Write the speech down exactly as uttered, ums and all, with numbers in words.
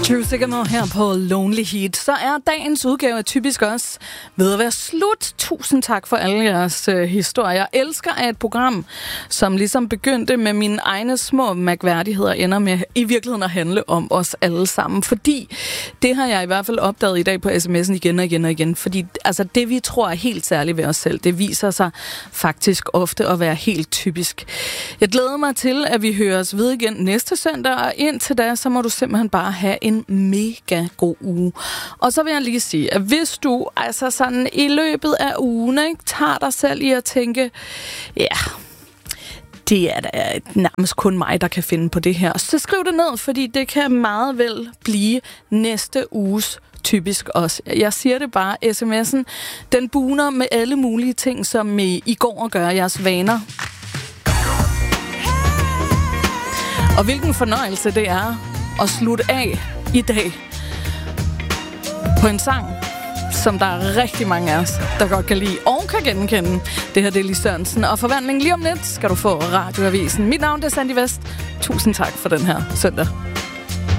True Signal her på Lonely Heat. Så er dagens udgave af Typisk også ved at være slut. Tusind tak for alle jeres øh, historier. Jeg elsker, at et program, som ligesom begyndte med mine egne små mærkværdigheder, ender med i virkeligheden at handle om os alle sammen. Fordi det har jeg i hvert fald opdaget i dag på sms'en igen og igen og igen. Fordi altså, det, vi tror er helt særligt ved os selv, det viser sig faktisk ofte at være helt typisk. Jeg glæder mig til, at vi høres ved igen næste søndag, og indtil da, så må du simpelthen bare have en mega god uge. Og så vil jeg lige sige, at hvis du altså sådan i løbet af ugen, ikke, tager dig selv i at tænke, ja, det er da nærmest kun mig, der kan finde på det her, så skriv det ned, fordi det kan meget vel blive næste uges Typisk også. Jeg siger det bare, sms'en, den buner med alle mulige ting, som I, I går og gør jeres vaner. Og hvilken fornøjelse det er at slutte af i dag på en sang, som der er rigtig mange af os, der godt kan lide og kan genkende. Det her det er Lis Sørensen, og forvandling lige om lidt skal du få Radioavisen. Mit navn er Sandy Vest. Tusind tak for den her søndag.